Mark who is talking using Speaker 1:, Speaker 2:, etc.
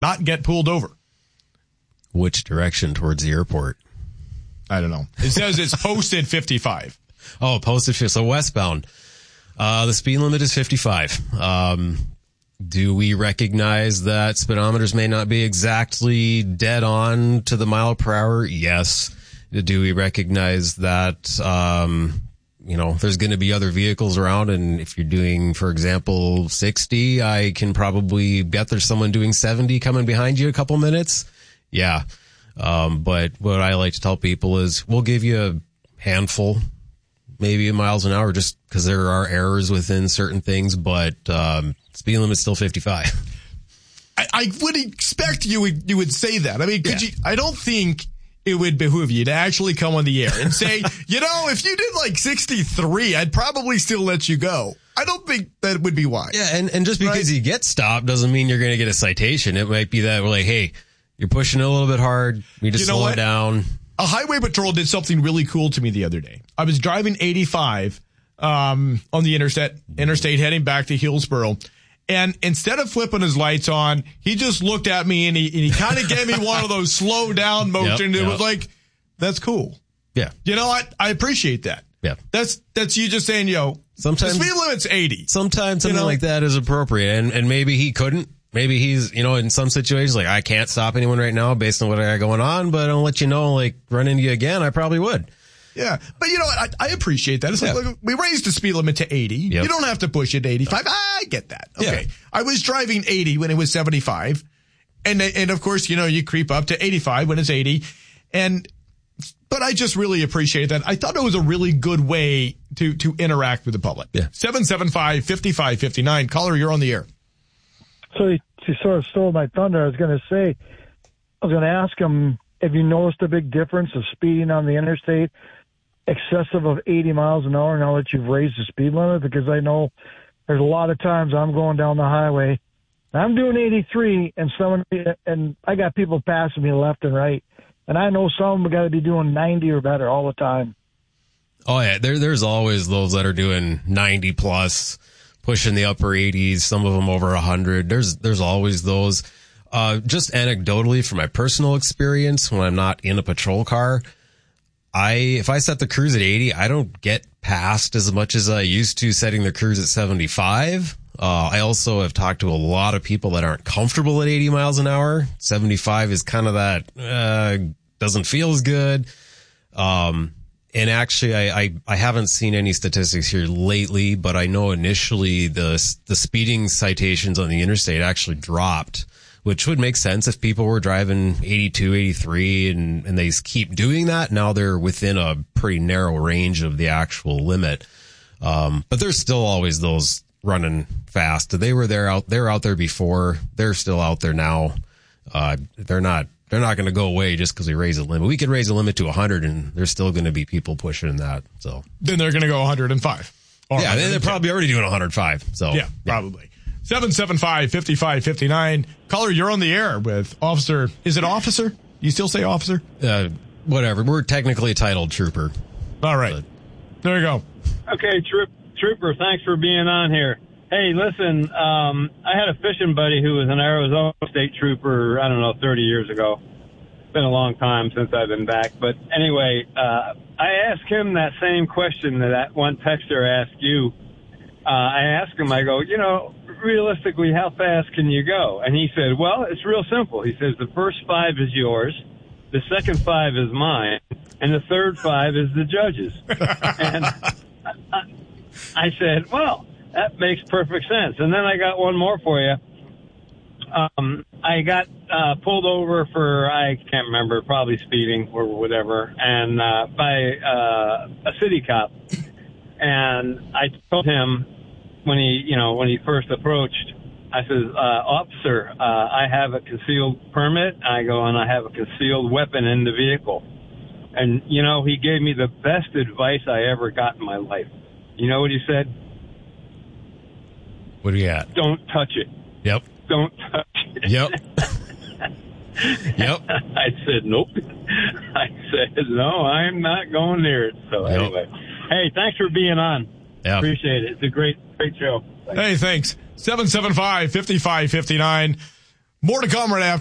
Speaker 1: not get pulled over.
Speaker 2: Which direction towards the airport?
Speaker 1: I don't know. It says it's posted 55.
Speaker 2: Oh, posted 50. So westbound. The speed limit is 55. Do we recognize that speedometers may not be exactly dead on to the mile per hour? Yes. Do we recognize that, there's going to be other vehicles around, and if you're doing, for example, 60, I can probably bet there's someone doing 70 coming behind you a couple minutes? Yeah. But what I like to tell people is we'll give you a handful, maybe miles an hour, just because there are errors within certain things, but speed limit's still 55.
Speaker 1: I would expect you would say that. I mean, I don't think it would behoove you to actually come on the air and say, if you did like 63, I'd probably still let you go. I don't think that would be wise.
Speaker 2: Yeah, and just because you get stopped doesn't mean you're going to get a citation. It might be that we're like, hey, you're pushing it a little bit hard. We just slow it down.
Speaker 1: A highway patrol did something really cool to me the other day. I was driving 85 on the interstate heading back to Hillsboro. And instead of flipping his lights on, he just looked at me and he kind of gave me one of those slow down motions. It was like, that's cool.
Speaker 2: Yeah.
Speaker 1: I appreciate that.
Speaker 2: Yeah.
Speaker 1: That's you just saying, sometimes the speed limit's 80.
Speaker 2: Sometimes something like that is appropriate. And maybe he couldn't. Maybe he's, in some situations, like, I can't stop anyone right now based on what I got going on, but I'll let you know, like, run into you again, I probably would.
Speaker 1: Yeah. But I appreciate that. It's like, we raised the speed limit to 80. Yep. You don't have to push it to 85. I get that. Okay. Yeah. I was driving 80 when it was 75. And of course, you creep up to 85 when it's 80. But I just really appreciate that. I thought it was a really good way to interact with the public.
Speaker 2: Yeah.
Speaker 1: 775-5559. Caller, you're on the air.
Speaker 3: So he sort of stole my thunder. I was going to ask him, have you noticed a big difference of speeding on the interstate excessive of 80 miles an hour now that you've raised the speed limit? Because I know there's a lot of times I'm going down the highway, and I'm doing 83, and I got people passing me left and right, and I know some of them got to be doing 90 or better all the time.
Speaker 2: Oh, yeah. There's always those that are doing 90 plus. Pushing the upper 80s, some of them over 100. There's always those. Just anecdotally, from my personal experience, when I'm not in a patrol car, if I set the cruise at 80, I don't get passed as much as I used to setting the cruise at 75. I also have talked to a lot of people that aren't comfortable at 80 miles an hour. 75 is kind of that, doesn't feel as good. And actually, I haven't seen any statistics here lately, but I know initially the speeding citations on the interstate actually dropped, which would make sense if people were driving 82, 83, and they keep doing that. Now they're within a pretty narrow range of the actual limit. But there's still always those running fast. They were out there before. They're still out there now. They're not going to go away just because we raise the limit. We could raise the limit to 100, and there's still going to be people pushing that. So
Speaker 1: then they're going to go 105.
Speaker 2: Yeah, they're probably already doing 105. So
Speaker 1: yeah, probably. 775-5559. Caller, you're on the air with Officer. Is it Officer? You still say Officer?
Speaker 2: Whatever. We're technically titled Trooper.
Speaker 1: All right. There you go.
Speaker 4: Okay, Trooper. Thanks for being on here. Hey, listen, I had a fishing buddy who was an Arizona State Trooper, 30 years ago. It's been a long time since I've been back. But anyway, I asked him that same question that one texter asked you. I asked him, I go, realistically, how fast can you go? And he said, well, it's real simple. He says, the first 5 is yours, the second 5 is mine, and the third 5 is the judge's. And I said, well, that makes perfect sense. And then I got one more for you. I got pulled over for, I can't remember, probably speeding or whatever, and by a city cop. And I told him when he first approached, I says, officer, I have a concealed permit. I go, and I have a concealed weapon in the vehicle. And, he gave me the best advice I ever got in my life. You know what he said?
Speaker 2: What do you got?
Speaker 4: Don't touch it.
Speaker 2: Yep.
Speaker 4: Don't touch it.
Speaker 2: Yep. Yep.
Speaker 4: I said, nope. I said, no, I'm not going near it. So anyway, hey, thanks for being on.
Speaker 2: Yeah.
Speaker 4: Appreciate it. It's a great show.
Speaker 1: Hey, thanks. 775-5559. More to come right after.